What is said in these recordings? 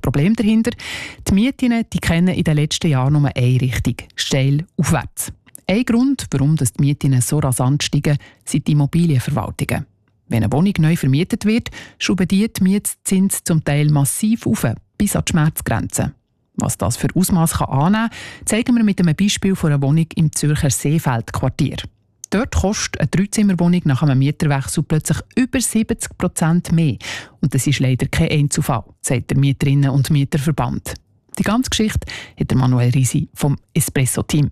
Problem dahinter? Die Mieten die kennen in den letzten Jahren nur eine Richtung, steil aufwärts. Ein Grund, warum die Mieten so rasant steigen, sind die Immobilienverwaltungen. Wenn eine Wohnung neu vermietet wird, schrauben die Mietzins zum Teil massiv auf, bis an die Schmerzgrenze. Was das für Ausmaß annehmen kann, zeigen wir mit einem Beispiel von einer Wohnung im Zürcher Seefeld-Quartier. Dort kostet eine 3-Zimmer-Wohnung nach einem Mieterwechsel plötzlich über 70% mehr. Und das ist leider kein Einzelfall, sagt der Mieterinnen- und Mieterverband. Die ganze Geschichte hat der Manuel Risi vom Espresso-Team.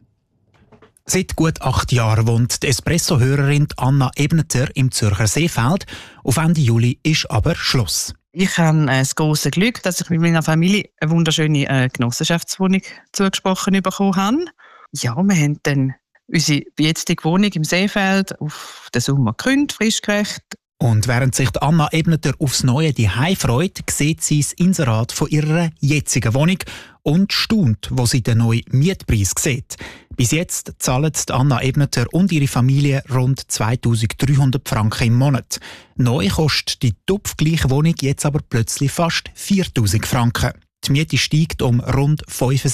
Seit gut 8 Jahren wohnt die Espresso-Hörerin Anna Ebneter im Zürcher Seefeld. Auf Ende Juli ist aber Schluss. Ich habe das grosse Glück, dass ich mit meiner Familie eine wunderschöne Genossenschaftswohnung zugesprochen bekommen habe. Ja, wir haben dann unsere jetzige Wohnung im Seefeld auf den Sommer gekündigt, frischgerecht. Und während sich Anna Ebneter aufs Neue Zuhause freut, sieht sie das Inserat von ihrer jetzigen Wohnung und staunt, wo sie den neuen Mietpreis sieht. Bis jetzt zahlen Anna Ebneter und ihre Familie rund 2300 Franken im Monat. Neu kostet die topfgleiche Wohnung jetzt aber plötzlich fast 4000 Franken. Die Miete steigt um rund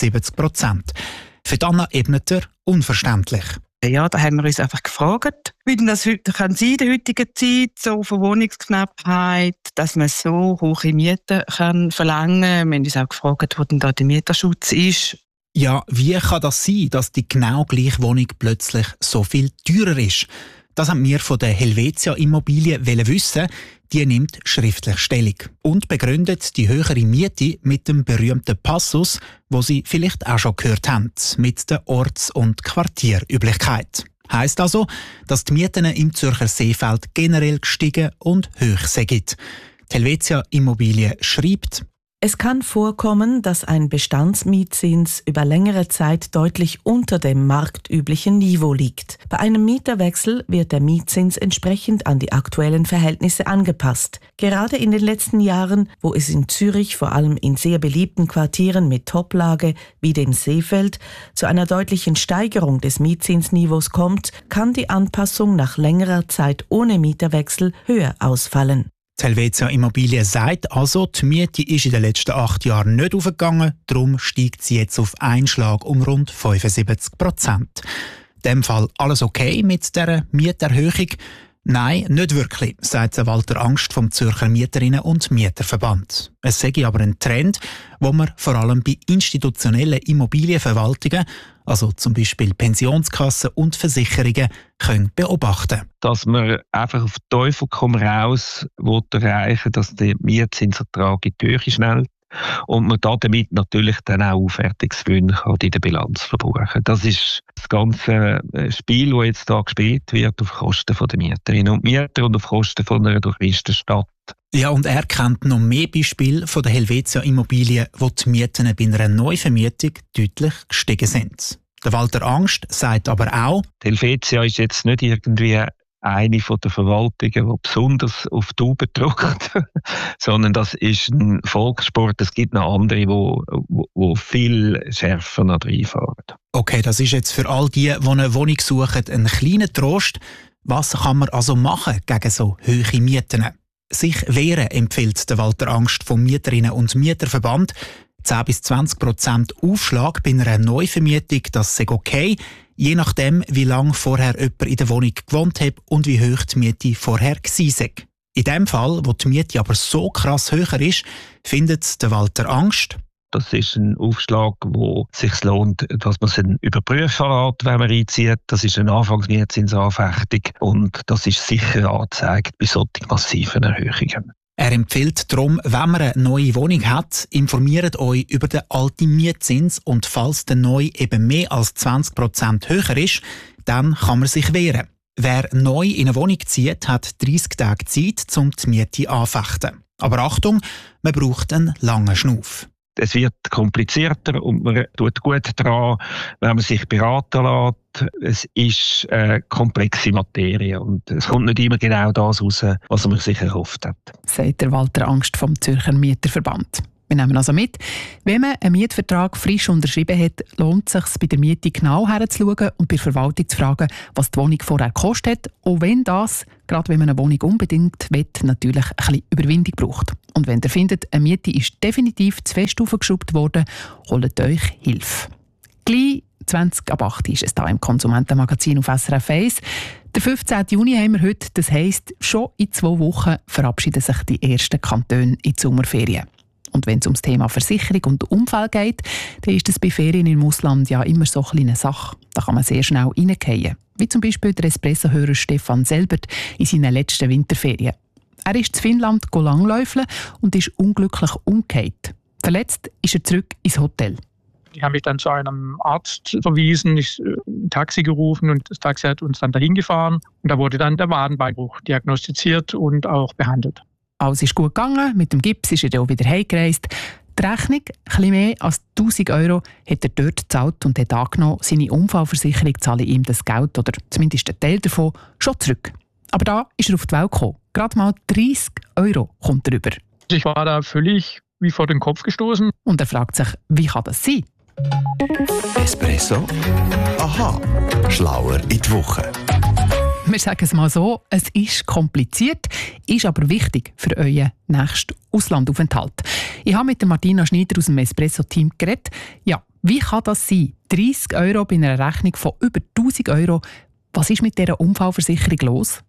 75%. Für Anna Ebneter unverständlich. Ja, da haben wir uns einfach gefragt, wie denn das heute kann sein in der heutigen Zeit, so von Wohnungsknappheit, dass man so hohe Mieten kann verlangen kann. Wir haben uns auch gefragt, wo denn da der Mieterschutz ist. Ja, wie kann das sein, dass die genau gleiche Wohnung plötzlich so viel teurer ist? Das haben wir von der Helvetia Immobilien wissen. Die nimmt schriftlich Stellung und begründet die höhere Miete mit dem berühmten Passus, wo Sie vielleicht auch schon gehört haben, mit der Orts- und Quartierüblichkeit. Heisst also, dass die Mieten im Zürcher Seefeld generell gestiegen und hoch sind. Die Helvetia Immobilien schreibt: Es kann vorkommen, dass ein Bestandsmietzins über längere Zeit deutlich unter dem marktüblichen Niveau liegt. Bei einem Mieterwechsel wird der Mietzins entsprechend an die aktuellen Verhältnisse angepasst. Gerade in den letzten Jahren, wo es in Zürich vor allem in sehr beliebten Quartieren mit Toplage wie dem Seefeld zu einer deutlichen Steigerung des Mietzinsniveaus kommt, kann die Anpassung nach längerer Zeit ohne Mieterwechsel höher ausfallen. Die Helvetia Immobilien sagt also, die Miete ist in den letzten 8 Jahren nicht aufgegangen, darum steigt sie jetzt auf einen Schlag um rund 75%. In dem Fall alles okay mit dieser Mieterhöhung? Nein, nicht wirklich, sagt Walter Angst vom Zürcher Mieterinnen- und Mieterverband. Es sei aber ein Trend, den man vor allem bei institutionellen Immobilienverwaltungen, also zum Beispiel Pensionskassen und Versicherungen, können beobachten. Dass man einfach auf Teufel komm raus erreichen, dass der Mietzinsertrag in die Höhe schnellt und man damit natürlich dann auch Aufwertungsgewinne in der Bilanz verbuchen. Das ist das ganze Spiel, das jetzt hier gespielt wird, auf Kosten der Mieterinnen und Mieter und auf Kosten von einer durchreisten Stadt. Ja, und er kennt noch mehr Beispiele von der Helvetia Immobilien, wo die Mieten bei einer Neuvermietung deutlich gestiegen sind. Der Walter Angst sagt aber auch: Die Helvetia ist jetzt nicht irgendwie eine von der Verwaltungen, die besonders auf die Tube drückt, sondern das ist ein Volkssport. Es gibt noch andere, die viel schärfer noch reinfahren. Okay, das ist jetzt für all die eine Wohnung suchen, ein kleiner Trost. Was kann man also machen gegen so hohe Mieten? Sich wehren empfiehlt der Walter Angst vom Mieterinnen- und Mieterverband. 10-20% Aufschlag bei einer Neuvermietung, das ist okay, je nachdem, wie lange vorher jemand in der Wohnung gewohnt hat und wie hoch die Miete vorher war. In dem Fall, wo die Miete aber so krass höher ist, findet der Walter Angst: Das ist ein Aufschlag, wo es sich lohnt, dass man es überprüfen lässt, wenn man einzieht. Das ist eine Anfangsmietzinsanfechtung und das ist sicher angezeigt bei solchen massiven Erhöhungen. Er empfiehlt darum, wenn man eine neue Wohnung hat, informiert euch über den alten Mietzins und falls der neue eben mehr als 20% höher ist, dann kann man sich wehren. Wer neu in eine Wohnung zieht, hat 30 Tage Zeit, um die Miete anzufechten. Aber Achtung, man braucht einen langen Schnuff. Es wird komplizierter und man tut gut daran, wenn man sich beraten lässt. Es ist eine komplexe Materie und es kommt nicht immer genau das raus, was man sich erhofft hat. Sagt der Walter Angst vom Zürcher Mieterverband. Wir nehmen also mit, wenn man einen Mietvertrag frisch unterschrieben hat, lohnt es sich, bei der Miete genau herzuschauen und bei der Verwaltung zu fragen, was die Wohnung vorher gekostet hat. Auch wenn das, gerade wenn man eine Wohnung unbedingt will, natürlich ein bisschen Überwindung braucht. Und wenn ihr findet, eine Miete ist definitiv zu fest aufgeschraubt worden, holt euch Hilfe. Gleich 20 ab 8 ist es hier im Konsumentenmagazin auf SRF 1. Der 15. Juni haben wir heute, das heisst, schon in 2 Wochen verabschieden sich die ersten Kantone in die Sommerferien. Und wenn es ums Thema Versicherung und Unfall geht, dann ist das bei Ferien im Ausland ja immer so eine Sache. Da kann man sehr schnell reingehen. Wie zum Beispiel der Espresso-Hörer Stefan Selbert in seinen letzten Winterferien. Er ist in Finnland langläufeln und ist unglücklich umgekehrt. Verletzt ist er zurück ins Hotel. Die haben mich dann zu einem Arzt verwiesen, ein Taxi gerufen und das Taxi hat uns dann dahin gefahren. Und da wurde dann der Wadenbeinbruch diagnostiziert und auch behandelt. Alles ist gut gegangen, mit dem Gips ist er auch wieder heimgereist. Die Rechnung, etwas mehr als 1'000 €, hat er dort gezahlt und hat angenommen, seine Unfallversicherung zahle ihm das Geld, oder zumindest einen Teil davon, schon zurück. Aber da ist er auf die Welt gekommen. Gerade mal 30 € kommt er über. Ich war da völlig wie vor den Kopf gestoßen. Und er fragt sich, wie kann das sein? Espresso? Aha, schlauer in die Woche. Wir sagen es mal so, es ist kompliziert, ist aber wichtig für euren nächsten Auslandaufenthalt. Ich habe mit Martina Schneider aus dem Espresso-Team geredet. Ja, wie kann das sein? 30 € bei einer Rechnung von über 1'000 €. Was ist mit dieser Unfallversicherung los?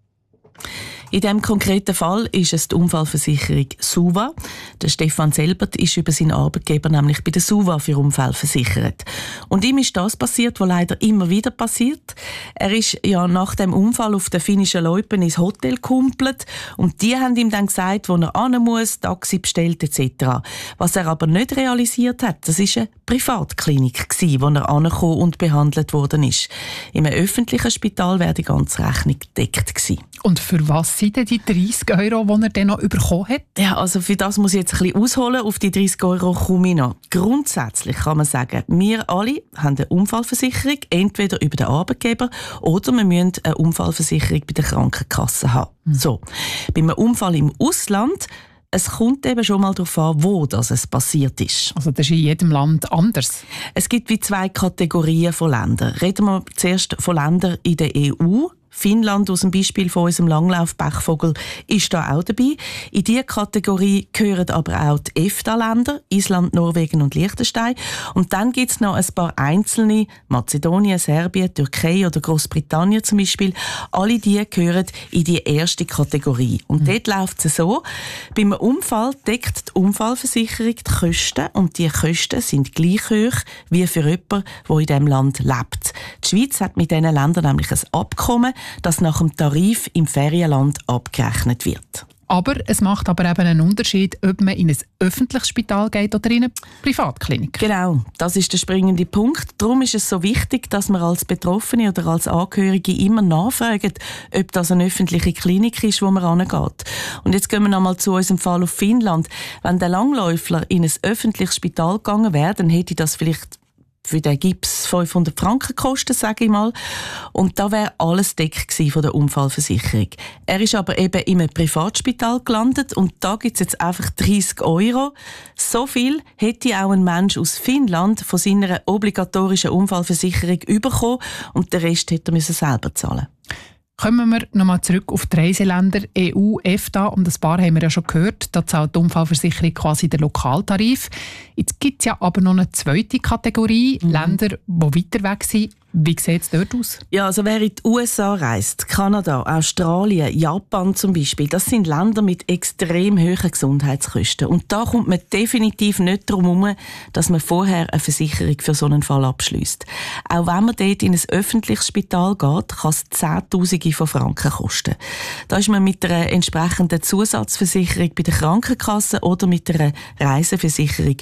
In diesem konkreten Fall ist es die Unfallversicherung SUVA. Der Stefan Selbert ist über seinen Arbeitgeber nämlich bei der SUVA für Unfälle versichert. Und ihm ist das passiert, was leider immer wieder passiert. Er ist ja nach dem Unfall auf der finnischen Loipen ins Hotel gekumpelt und die haben ihm dann gesagt, wo er hin muss, Taxi bestellt etc. Was er aber nicht realisiert hat, das war eine Privatklinik, wo er angekommen und behandelt worden ist. In einem öffentlichen Spital wäre die ganze Rechnung gedeckt gewesen. Und für was sind denn die 30 €, die er dann noch bekommen hat? Ja, also für das muss ich jetzt ein bisschen ausholen. Auf die 30 € komme ich noch. Grundsätzlich kann man sagen, wir alle haben eine Unfallversicherung, entweder über den Arbeitgeber oder wir müssen eine Unfallversicherung bei der Krankenkasse haben. So, bei einem Unfall im Ausland, es kommt eben schon mal darauf an, wo es passiert ist. Also das ist in jedem Land anders. Es gibt wie 2 Kategorien von Ländern. Reden wir zuerst von Ländern in der EU. Finnland aus dem Beispiel von unserem Langlauf-Pechvogel ist da auch dabei. In diese Kategorie gehören aber auch die EFTA-Länder, Island, Norwegen und Liechtenstein. Und dann gibt es noch ein paar einzelne, Mazedonien, Serbien, Türkei oder Großbritannien zum Beispiel. Alle die gehören in die erste Kategorie. Und dort läuft es so, beim Unfall deckt die Unfallversicherung die Kosten und die Kosten sind gleich hoch wie für jemanden, der in diesem Land lebt. Die Schweiz hat mit diesen Ländern nämlich ein Abkommen, das nach dem Tarif im Ferienland abgerechnet wird. Aber es macht aber eben einen Unterschied, ob man in ein öffentliches Spital geht oder in eine Privatklinik. Genau, das ist der springende Punkt. Darum ist es so wichtig, dass man als Betroffene oder als Angehörige immer nachfragt, ob das eine öffentliche Klinik ist, wo man rangeht. Und jetzt gehen wir nochmal zu unserem Fall auf Finnland. Wenn der Langläufler in ein öffentliches Spital gegangen wäre, dann hätte das vielleicht für den Gips 500 Franken gekostet, sage ich mal. Und da wäre alles deckt von der Unfallversicherung. Er ist aber eben in einem Privatspital gelandet und da gibt es jetzt einfach 30 €. So viel hätte auch ein Mensch aus Finnland von seiner obligatorischen Unfallversicherung bekommen und den Rest hätte er selber zahlen. Kommen wir nochmal zurück auf die Reiseländer EU, EFTA. Und ein paar haben wir ja schon gehört. Da zahlt die Unfallversicherung quasi den Lokaltarif. Jetzt gibt es ja aber noch eine zweite Kategorie, Länder, die weiter weg sind. Wie sieht es dort aus? Ja, also wer in die USA reist, Kanada, Australien, Japan zum Beispiel, das sind Länder mit extrem hohen Gesundheitskosten. Und da kommt man definitiv nicht darum herum, dass man vorher eine Versicherung für so einen Fall abschliesst. Auch wenn man dort in ein öffentliches Spital geht, kann es Zehntausende von Franken kosten. Da ist man mit einer entsprechenden Zusatzversicherung bei der Krankenkasse oder mit einer Reiseversicherung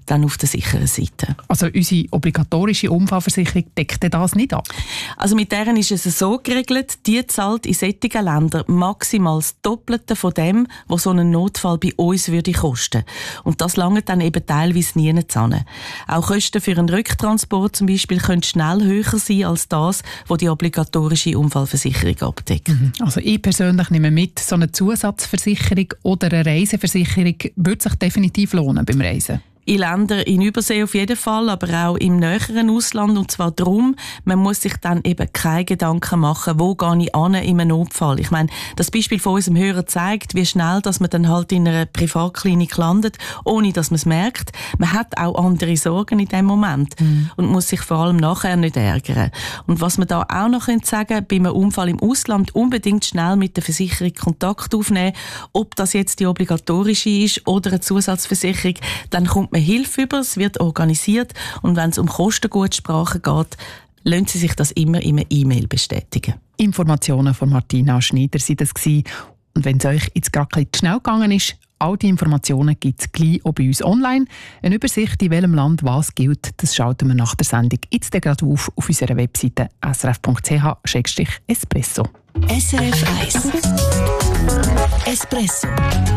dann auf der sicheren Seite. Also unsere obligatorische Unfallversicherung deckt das nicht ab? Also mit deren ist es so geregelt, die zahlt in solchen Ländern maximal das Doppelte von dem, was so ein Notfall bei uns würde kosten. Und das langt dann eben teilweise nie zusammen. Auch Kosten für einen Rücktransport zum Beispiel können schnell höher sein als das, was die obligatorische Unfallversicherung abdeckt. Also ich persönlich nehme mit, so eine Zusatzversicherung oder eine Reiseversicherung würde sich definitiv lohnen beim Reisen. In Ländern in Übersee auf jeden Fall, aber auch im näheren Ausland. Und zwar darum, man muss sich dann eben keine Gedanken machen, wo gehe ich an in einem Notfall. Ich meine, das Beispiel von unserem Hörer zeigt, wie schnell dass man dann halt in einer Privatklinik landet, ohne dass man es merkt. Man hat auch andere Sorgen in dem Moment und muss sich vor allem nachher nicht ärgern. Und was man da auch noch sagen könnte, bei einem Unfall im Ausland unbedingt schnell mit der Versicherung Kontakt aufnehmen, ob das jetzt die obligatorische ist oder eine Zusatzversicherung, dann kommt man Hilfe über, es wird organisiert und wenn es um Kostengutsprache geht, lassen Sie sich das immer in einer E-Mail bestätigen. Informationen von Martina Schneider waren das gewesen. Und wenn es euch jetzt gerade ein bisschen schnell gegangen ist, all die Informationen gibt es gleich auch bei uns online. Eine Übersicht, in welchem Land was gilt, das schalten wir nach der Sendung jetzt gerade auf unserer Webseite srf.ch/espresso. SRF 1 Espresso